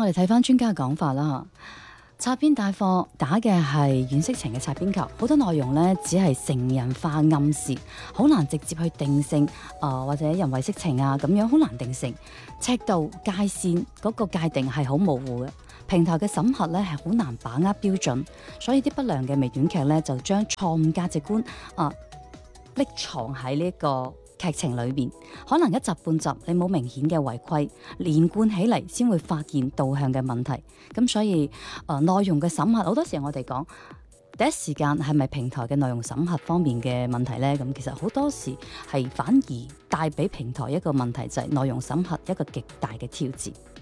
哋睇翻專家嘅講法啦，擦邊帶貨打嘅係軟色情嘅擦邊球，好多內容呢只係成人化暗示，好難直接去定性或者人為色情啊咁樣，好難定性尺度界線嗰個界定係好模糊嘅。平台嘅審核呢係好難把握標準，所以啲不良嘅微短劇呢就將錯誤價值觀匿藏喺呢個劇情裏面，可能一集半集你冇明顯嘅違規，連貫起嚟先會發現導向嘅問題。咁所以內容嘅審核好多時候我哋講第一時間係咪平台嘅內容審核方面嘅問題呢？咁其實好多時係反而帶俾平台一個問題，就係內容審核一個極大嘅挑戰。